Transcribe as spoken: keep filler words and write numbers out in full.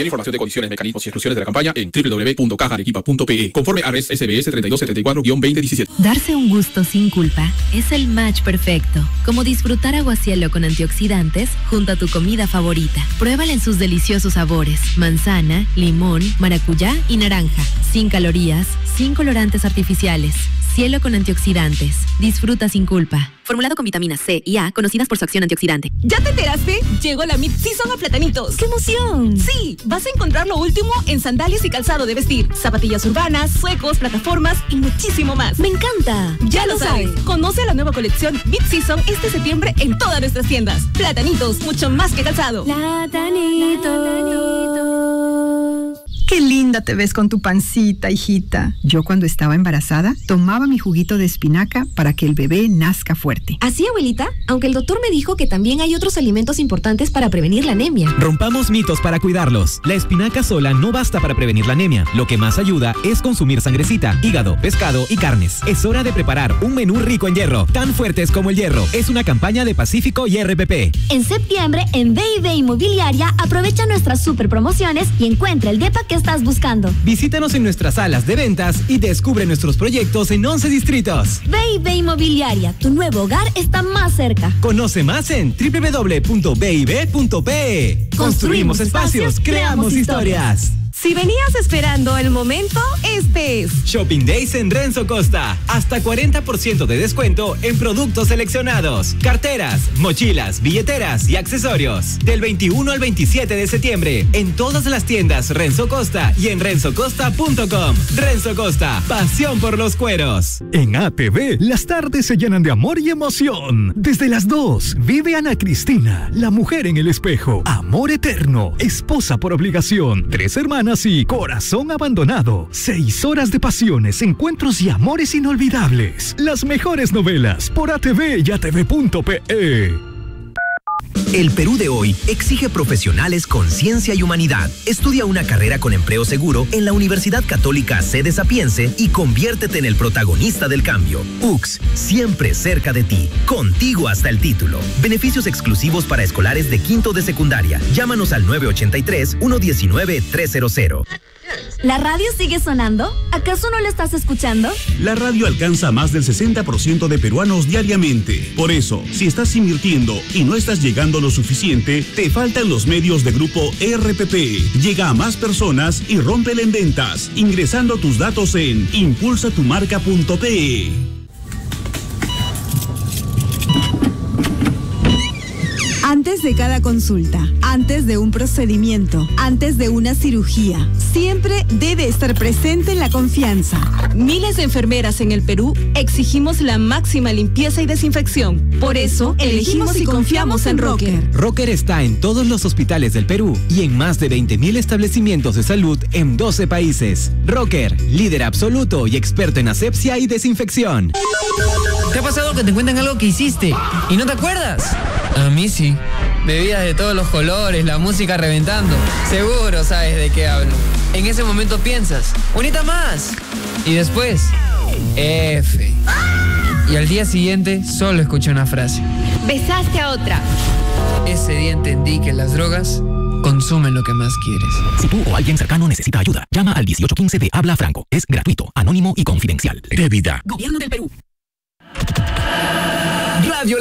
Mayor información de condiciones, mecanismos y exclusiones de la campaña en doble u doble u doble u punto caja arequipa punto pe e. Conforme a Res S B S treinta y dos setenta y cuatro guión veinte diecisiete. Darse un gusto sin culpa es el match perfecto. Como disfrutar aguacielo con antioxidantes junto a tu comida favorita. Pruébala en sus deliciosos sabores: manzana, limón, maracuyá y naranja. Sin calorías, sin colorantes artificiales. Cielo con antioxidantes. Disfruta sin culpa. Formulado con vitaminas C y A, conocidas por su acción antioxidante. ¿Ya te enteraste? Llegó la Mid-Season a Platanitos. ¡Qué emoción! Sí, vas a encontrar lo último en sandalias y calzado de vestir, zapatillas urbanas, suecos, plataformas y muchísimo más. ¡Me encanta! Ya, ya lo sabes. sabes. Conoce la nueva colección Mid-Season este septiembre en todas nuestras tiendas. Platanitos, mucho más que calzado. Platanitos. Qué linda te ves con tu pancita, hijita. Yo cuando estaba embarazada tomaba mi juguito de espinaca para que el bebé nazca fuerte. ¿Así, abuelita? Aunque el doctor me dijo que también hay otros alimentos importantes para prevenir la anemia. Rompamos mitos para cuidarlos. La espinaca sola no basta para prevenir la anemia. Lo que más ayuda es consumir sangrecita, hígado, pescado y carnes. Es hora de preparar un menú rico en hierro, tan fuertes como el hierro. Es una campaña de Pacífico y R P P. En septiembre, en B y B Inmobiliaria, aprovecha nuestras super promociones y encuentra el depa que estás buscando. Visítanos en nuestras salas de ventas y descubre nuestros proyectos en once distritos. B y B Inmobiliaria, tu nuevo hogar está más cerca. Conoce más en doble u doble u doble u punto b i b punto pe e. Construimos espacios, creamos historias. Si venías esperando el momento, este es Shopping Days en Renzo Costa. Hasta cuarenta por ciento de descuento en productos seleccionados. Carteras, mochilas, billeteras y accesorios. Del veintiuno al veintisiete de septiembre. En todas las tiendas Renzo Costa y en renzo costa punto com. Renzo Costa, pasión por los cueros. En A T V, las tardes se llenan de amor y emoción. Desde las dos, vive Ana Cristina, la mujer en el espejo. Amor eterno, esposa por obligación. Tres hermanas y corazón abandonado. Seis horas de pasiones, encuentros y amores inolvidables. Las mejores novelas por A T V y A T V punto pe e. El Perú de hoy exige profesionales con ciencia y humanidad. Estudia una carrera con empleo seguro en la Universidad Católica Sede Sapiense y conviértete en el protagonista del cambio. U C S, siempre cerca de ti, contigo hasta el título. Beneficios exclusivos para escolares de quinto de secundaria. Llámanos al nueve ocho tres, uno uno nueve, tres cero cero. ¿La radio sigue sonando? ¿Acaso no la estás escuchando? La radio alcanza a más del sesenta por ciento de peruanos diariamente. Por eso, si estás invirtiendo y no estás llegando lo suficiente, te faltan los medios de Grupo R P P. Llega a más personas y rómpela en ventas, ingresando tus datos en impulsa tu marca punto pe e. Antes de cada consulta, antes de un procedimiento, antes de una cirugía, siempre debe estar presente la confianza. Miles de enfermeras en el Perú exigimos la máxima limpieza y desinfección. Por eso, elegimos y confiamos en Rocker. Rocker está en todos los hospitales del Perú y en más de veinte mil establecimientos de salud en doce países. Rocker, líder absoluto y experto en asepsia y desinfección. ¿Te ha pasado que te cuentan algo que hiciste y no te acuerdas? A mí sí. Bebidas de todos los colores, la música reventando. Seguro sabes de qué hablo. En ese momento piensas, unita más. Y después, F. Y al día siguiente solo escuché una frase. Besaste a otra. Ese día entendí que las drogas consumen lo que más quieres. Si tú o alguien cercano necesita ayuda, llama al dieciocho quince de Habla Franco. Es gratuito, anónimo y confidencial. De vida. Gobierno del Perú. Radio